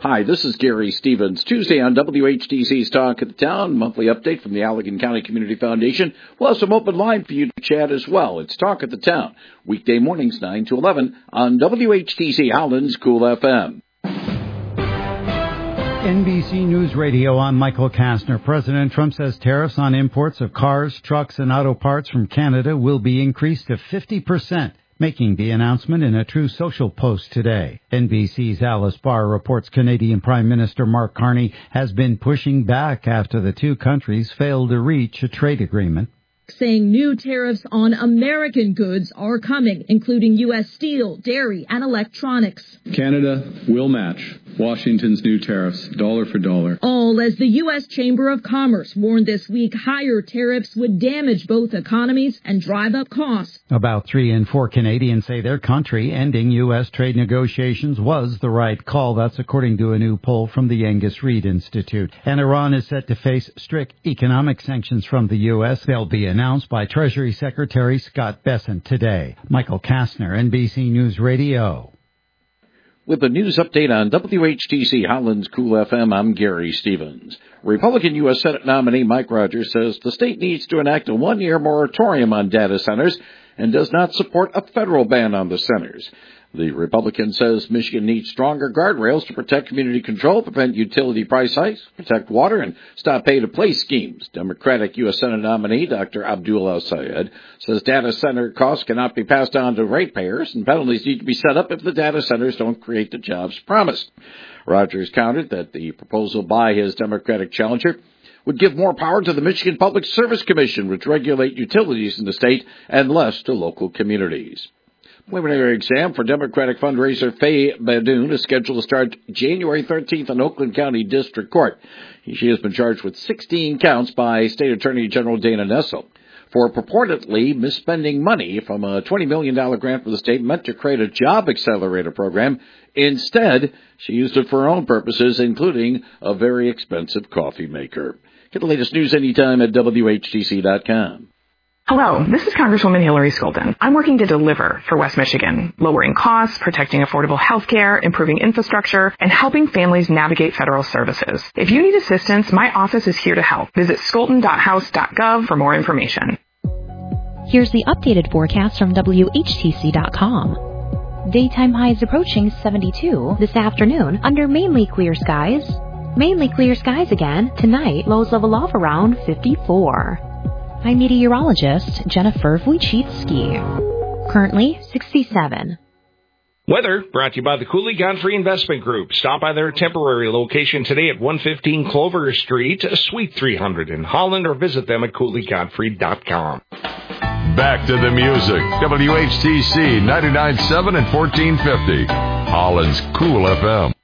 Hi, this is Gary Stevens. Tuesday on WHTC's Talk of the Town, monthly update from the Allegan County Community Foundation. We'll have some open line for you to chat as well. It's Talk of the Town, weekday mornings 9 to 11 on WHTC Holland's Cool FM. NBC News Radio, I'm Michael Kastner. President Trump says tariffs on imports of cars, trucks, and auto parts from Canada will be increased to 50%. Making the announcement in a True Social post today. NBC's Alice Barr reports Canadian Prime Minister Mark Carney has been pushing back after the two countries failed to reach a trade agreement. Saying new tariffs on American goods are coming, including U.S. steel, dairy, and electronics. Canada will match Washington's new tariffs, dollar for dollar. All as the U.S. Chamber of Commerce warned this week higher tariffs would damage both economies and drive up costs. About 3 in 4 Canadians say their country ending U.S. trade negotiations was the right call. That's according to a new poll from the Angus Reid Institute. And Iran is set to face strict economic sanctions from the U.S. They'll be announced by Treasury Secretary Scott Bessent today. Michael Kastner, NBC News Radio. With the news update on WHTC Holland's Cool FM, I'm Gary Stevens. Republican U.S. Senate nominee Mike Rogers says the state needs to enact a one-year moratorium on data centers and does not support a federal ban on the centers. The Republican says Michigan needs stronger guardrails to protect community control, prevent utility price hikes, protect water, and stop pay-to-play schemes. Democratic U.S. Senate nominee Dr. Abdul El-Sayed says data center costs cannot be passed on to ratepayers, and penalties need to be set up if the data centers don't create the jobs promised. Rogers countered that the proposal by his Democratic challenger would give more power to the Michigan Public Service Commission, which regulate utilities in the state, and less to local communities. Preliminary exam for Democratic fundraiser Faye Badoon is scheduled to start January 13th in Oakland County District Court. She has been charged with 16 counts by State Attorney General Dana Nessel for purportedly misspending money from a $20 million grant from the state meant to create a job accelerator program. Instead, she used it for her own purposes, including a very expensive coffee maker. Get the latest news anytime at WHTC.com. Hello, this is Congresswoman Hillary Skolden. I'm working to deliver for West Michigan, lowering costs, protecting affordable health care, improving infrastructure, and helping families navigate federal services. If you need assistance, my office is here to help. Visit skolden.house.gov for more information. Here's the updated forecast from WHTC.com. Daytime highs approaching 72 this afternoon under mainly clear skies. Mainly clear skies again. Tonight, lows level off around 54. I'm meteorologist Jennifer Wojcicki. Currently 67. Weather brought to you by the Cooley Godfrey Investment Group. Stop by their temporary location today at 115 Clover Street, Suite 300 in Holland, or visit them at CooleyGodfrey.com. Back to the music. WHTC 99.7 and 1450. Holland's Cool FM.